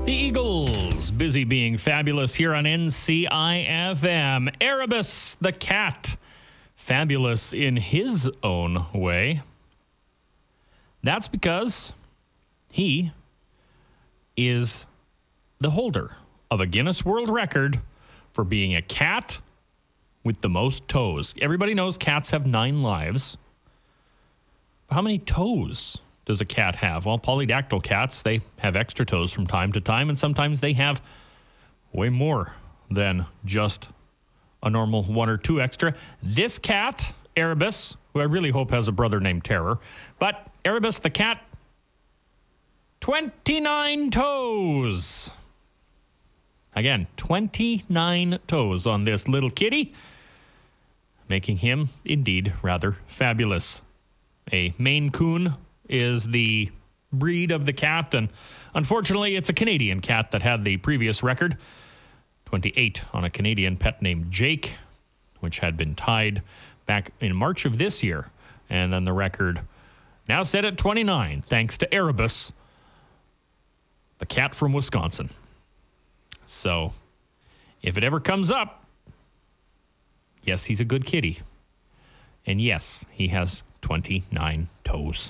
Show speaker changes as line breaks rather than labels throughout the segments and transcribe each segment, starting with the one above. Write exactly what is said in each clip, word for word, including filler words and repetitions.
The Eagles, busy being fabulous here on N C I F M. Erebus, the cat, fabulous in his own way. That's because he is the holder of a Guinness World Record for being a cat with the most toes. Everybody knows cats have nine lives. How many toes does a cat have? Well, polydactyl cats, they have extra toes from time to time, and sometimes they have way more than just a normal one or two extra. This cat, Erebus, who I really hope has a brother named Terror, but Erebus the cat, twenty-nine toes. Again, twenty-nine toes on this little kitty, making him indeed rather fabulous. A Maine Coon is the breed of the cat, and unfortunately it's a Canadian cat that had the previous record, twenty-eight, on a Canadian pet named Jake, which had been tied back in March of this year, and then the record now set at twenty-nine, thanks to Erebus, the cat from Wisconsin. So if it ever comes up, yes, he's a good kitty, and yes, he has twenty-nine toes.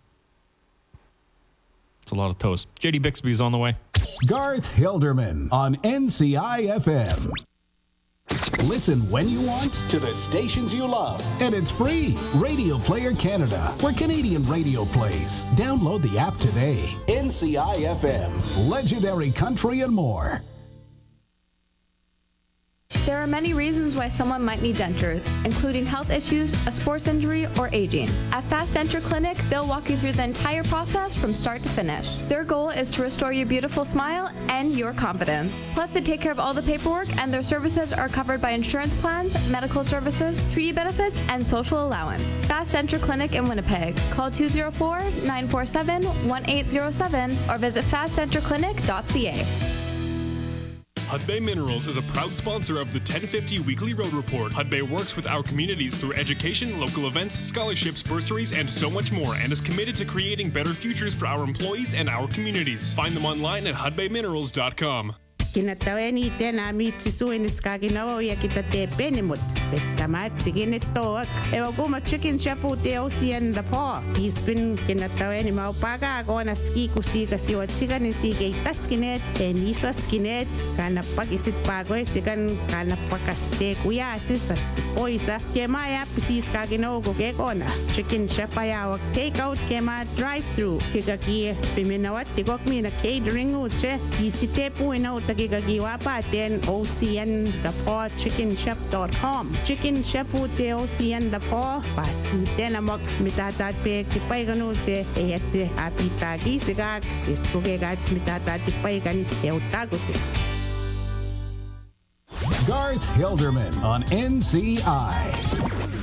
A lot of toast. J D Bixby's on the way.
Garth Hilderman on N C I F M. Listen when you want to the stations you love. And it's free. Radio Player Canada, where Canadian radio plays. Download the app today. N C I F M. Legendary country and more.
There are many reasons why someone might need dentures, including health issues, a sports injury, or aging. At Fast Denture Clinic, they'll walk you through the entire process from start to finish. Their goal is to restore your beautiful smile and your confidence. Plus, they take care of all the paperwork, and their services are covered by insurance plans, medical services, treaty benefits, and social allowance. Fast Denture Clinic in Winnipeg. Call two oh four, nine four seven, one eight oh seven or visit fast denture clinic dot c a.
Hudbay Minerals is a proud sponsor of the ten fifty Weekly Road Report. Hudbay works with our communities through education, local events, scholarships, bursaries, and so much more, and is committed to creating better futures for our employees and our communities. Find them online at hudbay minerals dot com.
Kinataweni tena mitsisuinis kaginawo ya kita te penimut. Betamat sigin ito. Ewa kuma chicken chapu te osian the paw. Ispin kinataweni maupaga ako na ski kusi kasi wat sigan sige taskinet and iso skinet kana pagisit pago sigan kana pakaste kuya sis oisa kemaya pisis kaginawo ko ke kona. Chicken chapaya wak take out kema drive through. Kikaki piminawat tikok mi na catering uche. Isite po ina Gigagiwa pa ten O C N the paw chicken shop dot com. Chicken shop te O C N the paw pas ten amok mitatat pe tipay ganutse eyete apita gisigak iskuge gats mitatat tipay kan eutaguse.
Garth Hilderman on N C I.